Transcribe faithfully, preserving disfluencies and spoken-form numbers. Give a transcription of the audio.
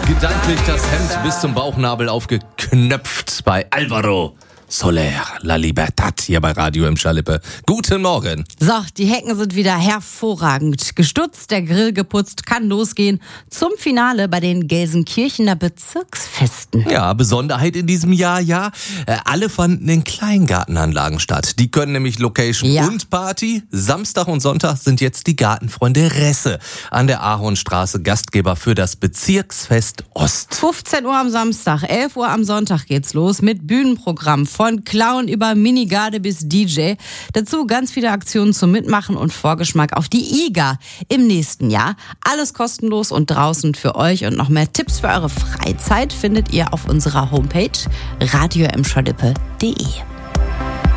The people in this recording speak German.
Gedanklich das Hemd bis zum Bauchnabel aufgeknöpft bei Alvaro Soler, La Libertad, hier bei Radio im Schalippe. Guten Morgen. So, die Hecken sind wieder hervorragend gestutzt, der Grill geputzt, kann losgehen zum Finale bei den Gelsenkirchener Bezirksfesten. Ja, Besonderheit in diesem Jahr, ja, äh, alle fanden in Kleingartenanlagen statt. Die können nämlich Location Ja. und Party. Samstag und Sonntag sind jetzt die Gartenfreunde Resse an der Ahornstraße Gastgeber für das Bezirksfest Ost. fünfzehn Uhr am Samstag, elf Uhr am Sonntag geht's los mit Bühnenprogramm von Clown über Minigarde bis D J. Dazu ganz viele Aktionen zum Mitmachen und Vorgeschmack auf die I G A im nächsten Jahr. Alles kostenlos und draußen für euch und noch mehr Tipps für eure Freizeit findet ihr auf unserer Homepage radio im schalippe punkt de.